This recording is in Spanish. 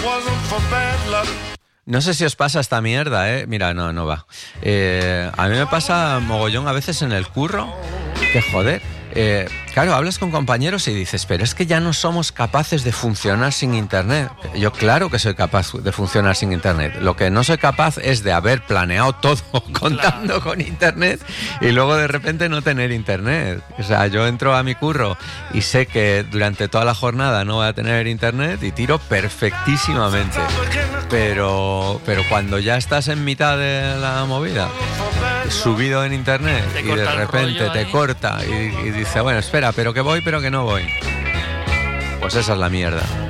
No sé si os pasa esta mierda, ¿eh? Mira, no va. A mí me pasa mogollón a veces en el curro, que joder. Claro, hablas con compañeros y dices, pero es que ya no somos capaces de funcionar sin Internet. Yo claro que soy capaz de funcionar sin Internet. Lo que no soy capaz es de haber planeado todo contando con Internet y luego de repente no tener Internet. O sea, yo entro a mi curro y sé que durante toda la jornada no voy a tener Internet y tiro perfectísimamente. Pero cuando ya estás en mitad de la movida, subido en Internet y de repente te corta y dice, bueno, espera, pero que voy, pero que no voy. Pues esa es la mierda.